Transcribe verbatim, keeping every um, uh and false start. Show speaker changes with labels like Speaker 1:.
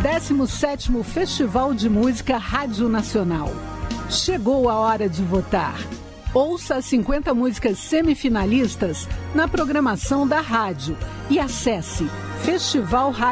Speaker 1: décimo sétimo Festival de Música Rádio Nacional. Chegou a hora de votar. Ouça as cinquenta músicas semifinalistas na programação da rádio e acesse festival